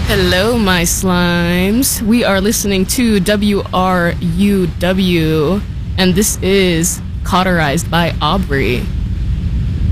Hello, my slimes. We are listening to WRUW, and this is Cauterized by Aubrey.